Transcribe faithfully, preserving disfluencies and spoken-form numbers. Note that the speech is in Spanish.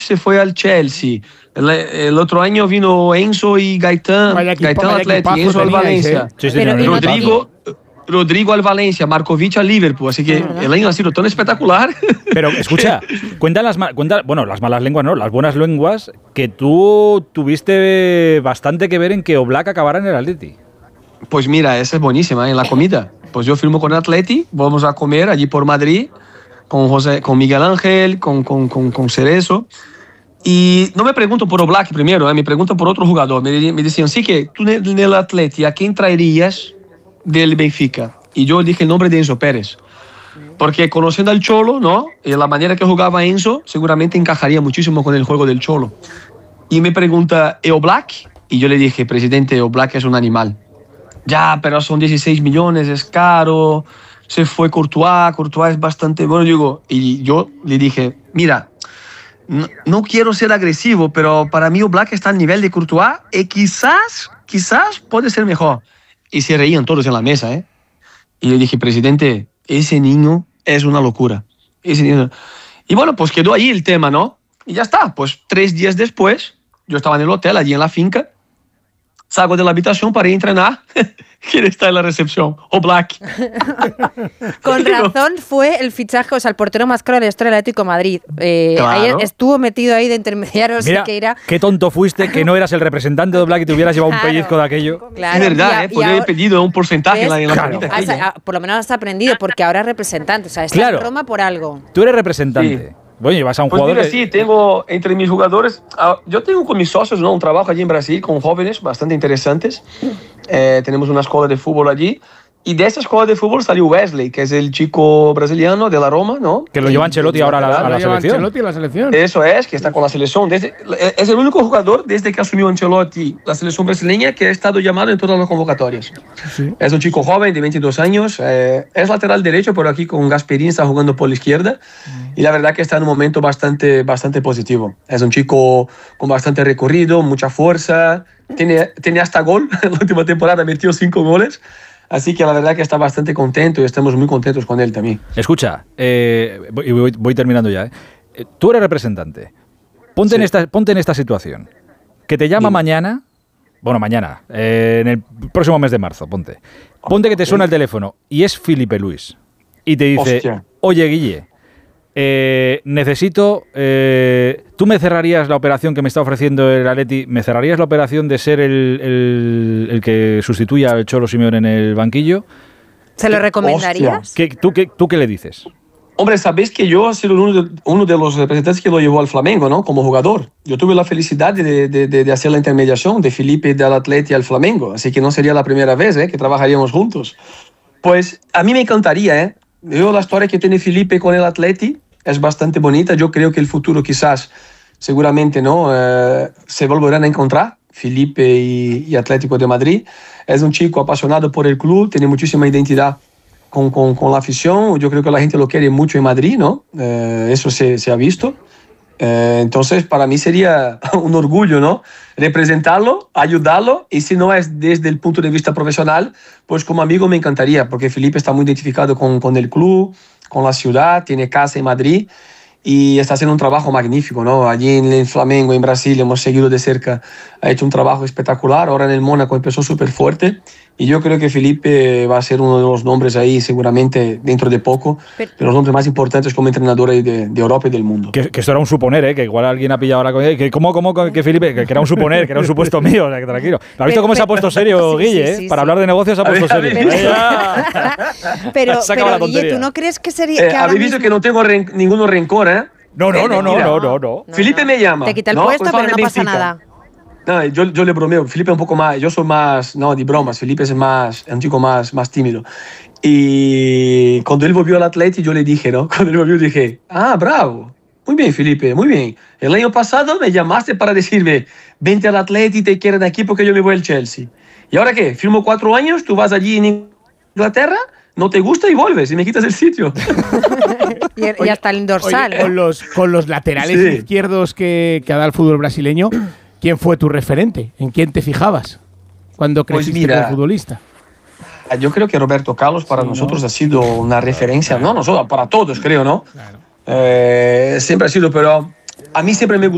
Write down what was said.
se fue al Chelsea. El, el otro año vino Enzo y Gaitán, Vaya equipo, Gaitán vaya Atleti, equipazo Enzo al teníais, Valencia, ¿eh? Sí, sí, Pero, no, no, ¿y no- Rodrigo, Rodrigo al Valencia, Markovic al Liverpool. Así que ¿verdad? el año ha sido tan espectacular. Pero escucha, cuentan las, ma- cuenta, bueno, las malas lenguas, no, las buenas lenguas, que tú tuviste bastante que ver en que Oblak acabara en el Atleti. Pues mira, esa es buenísima, ¿eh? En la comida. Pues yo firmo con Atleti, vamos a comer allí por Madrid, con, José, con Miguel Ángel, con, con, con, con Cerezo. Y no me pregunto por Oblak primero, ¿eh? Me pregunto por otro jugador. Me, me decían, sí que tú en el Atleti, ¿a quién traerías del Benfica? Y yo dije el nombre de Enzo Pérez. Porque conociendo al Cholo, ¿no? Y la manera que jugaba Enzo, seguramente encajaría muchísimo con el juego del Cholo. Y me pregunta, ¿e Oblak? Y yo le dije, presidente, Oblak es un animal. Ya, pero son dieciséis millones, es caro. Se fue Courtois, Courtois es bastante bueno. Digo, y yo le dije, mira, no, no quiero ser agresivo, pero para mí Oblak está al nivel de Courtois y quizás, quizás puede ser mejor. Y se reían todos en la mesa, ¿eh? Y le dije, presidente, ese niño es una locura. Ese niño... Y bueno, pues quedó ahí el tema, ¿no? Y ya está. Pues tres días después, yo estaba en el hotel, allí en la finca, salgo de la habitación para ir a entrenar. ¿Quién está en la recepción? Oblak. Con razón fue el fichaje, o sea, el portero más caro de la historia del Atlético de Madrid. Eh, Claro. ahí estuvo metido ahí de intermediario Mira, Siqueira. qué tonto fuiste que no eras el representante de Oblak y te hubieras llevado un Claro. pellizco de aquello. Claro, es verdad, y a- ¿eh? y Podría haber ahora- pedido un porcentaje en la, en la ¿Ves? comida Has- aquella. a- por lo menos has aprendido, porque ahora es representante. O sea, está Claro. en Roma por algo. Tú eres representante. Sí. Bueno, llevas a un Pues jugador mira, que- sí, tengo entre mis jugadores, ah, yo tengo con mis socios, ¿no? Un trabajo allí en Brasil con jóvenes bastante interesantes. Eh, tenemos una escuela de fútbol allí. Y de esa escuela de fútbol salió Wesley, que es el chico brasileño de la Roma, ¿no? que lo lleva Ancelotti ahora a la, a la Lo lleva selección. Ancelotti a la selección. Eso es, que está con la selección. Desde, es el único jugador desde que asumió Ancelotti la selección brasileña que ha estado llamado en todas las convocatorias. Sí. Es un chico joven de veintidós años, eh, es lateral derecho, pero aquí con Gasperini está jugando por la izquierda y la verdad que está en un momento bastante, bastante positivo. Es un chico con bastante recorrido, mucha fuerza, tiene, tiene hasta gol, en la última temporada metió cinco goles, así que la verdad que está bastante contento y estamos muy contentos con él también. Escucha, eh, voy, voy- voy terminando ya. ¿eh? Eh, Tú eres representante. Ponte, en Sí. esta, ponte en esta situación. Que te llama Dime. mañana, bueno, mañana, eh, en el próximo mes de marzo, ponte. Ponte que te suena el teléfono y es Filipe Luis. Y te dice, Hostia. oye, Guille, eh, necesito... eh, ¿Tú me cerrarías la operación que me está ofreciendo el Atleti? ¿Me cerrarías la operación de ser el, el- el que sustituya al Cholo Simeone en el banquillo? ¿Se lo recomendarías? ¿Qué, tú, qué, ¿Tú qué le dices? Hombre, sabéis que yo he sido uno de, uno de los representantes que lo llevó al Flamengo, ¿no? Como jugador. Yo tuve la felicidad de, de, de, de hacer la intermediación de Felipe del Atleti al Flamengo, así que no sería la primera vez, ¿eh? Que trabajaríamos juntos. Pues a mí me encantaría, ¿eh? Yo la historia que tiene Felipe con el Atleti es bastante bonita. Yo creo que el futuro quizás, seguramente, ¿no? Eh, se volverán a encontrar, Felipe y, y Atlético de Madrid. Es un chico apasionado por el club, tiene muchísima identidad con, con, con la afición. Yo creo que la gente lo quiere mucho en Madrid, ¿no? Eh, eso se, se ha visto. Eh, entonces, para mí sería un orgullo, ¿no? Representarlo, ayudarlo, y si no es desde el punto de vista profesional, pues como amigo me encantaría, porque Felipe está muy identificado con, con el club, con la ciudad, tiene casa en Madrid y está haciendo un trabajo magnífico, ¿no? Allí en el Flamengo, en Brasil, hemos seguido de cerca, ha hecho un trabajo espectacular. Ahora en el Mónaco empezó súper fuerte y yo creo que Felipe va a ser uno de los nombres ahí seguramente dentro de poco, Pero- de los nombres más importantes como entrenador ahí de, de Europa y del mundo. Que, que esto era un suponer, ¿eh? Que igual alguien ha pillado la cosa. Que ¿Cómo, cómo que Felipe? Que, que era un suponer, que era un supuesto mío. O sea, que tranquilo. ¿Has visto Pero- cómo se ha pero- puesto serio, sí, sí, Guille? sí, eh? Para sí. hablar de negocios se ha A puesto ver, serio. a ver. Ahí ya. Pero, Se acaba la pero Guille, tontería. ¿tú no crees que sería Eh, que ahora habéis visto mismo- que no tengo ren- ninguno rencor, ¿eh? No, no, no, no, Mira, no, no, no. No, Felipe no. me llama. Te quita el ¿no? puesto, Pues pero habla no de pasa Benfica. nada. No, yo, yo le bromeo. Felipe es un poco más, yo soy más, no, de bromas. Felipe es más, es un chico más, más tímido. Y cuando él volvió al Atleti, yo le dije, ¿no? Cuando él volvió, dije, ah, bravo. Muy bien, Felipe, muy bien. El año pasado me llamaste para decirme, vente al Atleti, te quieren aquí porque yo me voy al Chelsea. ¿Y ahora qué? Firmo cuatro años, tú vas allí en Inglaterra, no te gusta y vuelves y me quitas el sitio. Y, y hasta el dorsal. Oye, con, los, con los laterales Sí. izquierdos que, que ha dado el fútbol brasileño, ¿quién fue tu referente? ¿En quién te fijabas cuando Pues creciste mira, como futbolista? Yo creo que Roberto Carlos para Sí, ¿no? nosotros ha sido una referencia, no nosotros, para todos, creo, ¿no? Claro. Eh, siempre ha sido, pero a mí siempre me gustó